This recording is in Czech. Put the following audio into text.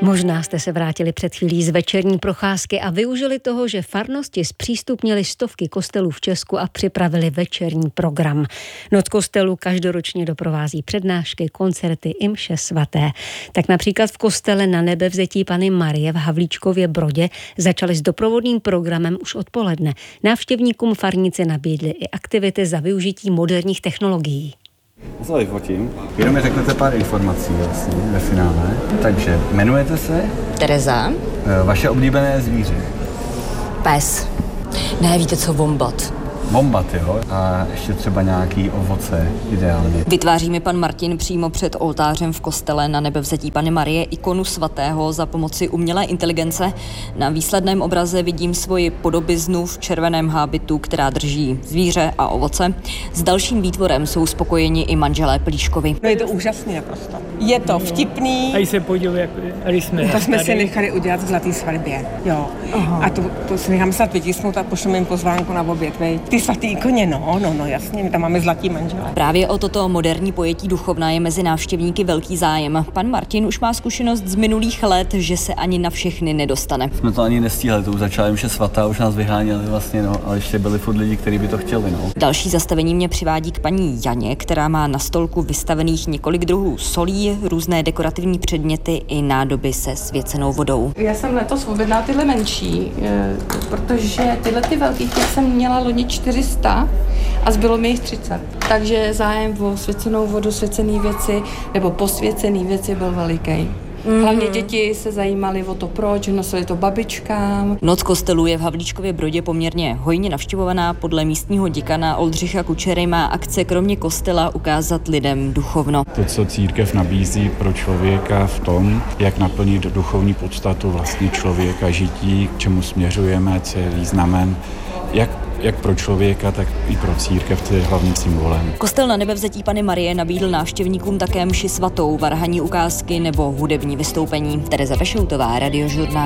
Možná jste se vrátili před chvílí z večerní procházky a využili toho, že farnosti zpřístupnili stovky kostelů v Česku a připravili večerní program. Noc kostelů každoročně doprovází přednášky, koncerty i mše svaté. Tak například v kostele Na Nebevzetí Panny Marie v Havlíčkově Brodě začali s doprovodným programem už odpoledne. Návštěvníkům farníci nabídli i aktivity za využití moderních technologií. Co vyfotím? Jenom mi řeknete pár informací vlastně ve finále. Takže jmenujete se? Tereza. Vaše oblíbené zvíře? Pes. Ne, víte co, vombat. Vombat, jo? A ještě třeba nějaký ovoce, ideálně. Vytváří mi pan Martin přímo před oltářem v kostele Na Nebevzetí Panny Marie ikonu svatého za pomoci umělé inteligence. Na výsledném obraze vidím svoji podobiznu v červeném hábitu, která drží zvíře a ovoce. S dalším výtvorem jsou spokojeni i manželé Plíškovi. No je to úžasný naprosto. Je to vtipný. A se podívej, jak jsme. To jsme si nechali udělat v Zlatý svatbě, jo. Aha. A to si nechám snad vytisknout a pošleme jim pozvánku na oběd, vej. Ty svatý ikoně, no, jasně, my tam máme zlatý manželé. Právě o toto moderní pojetí duchovna je mezi návštěvníky velký zájem. Pan Martin už má zkušenost z minulých let, že se ani na všechny nedostane. Jsme to ani nestíhali, to už začala mše svatá, už nás vyháněli vlastně, no, ale ještě byli furt lidi, kteří by to chtěli, no. Další zastavení mě přivádí k paní Janě, která má na stolku vystavených několik druhů solí, různé dekorativní předměty i nádoby se svěcenou vodou. Já jsem letos objednala tyhle menší, protože tyhle ty velký těch jsem měla loni 400 a zbylo mi jich 30. Takže zájem o svěcenou vodu, svěcené věci nebo posvěcené věci byl veliký. Hlavně děti se zajímaly o to, proč, nosili to babičkám. Noc kostelů je v Havlíčkově Brodě poměrně hojně navštěvovaná. Podle místního děkana Oldřicha Kučery má akce kromě kostela ukázat lidem duchovno. To, co církev nabízí pro člověka v tom, jak naplnit duchovní podstatu vlastně člověka, žití, k čemu směřujeme, co je významem, jak pro člověka, tak i pro církev, to je hlavním symbolem. Kostel Na Nebevzetí Panny Marie nabídl návštěvníkům také mši svatou, varhanní ukázky nebo hudební vystoupení. Tereza Vešoutová, Radiožurnál.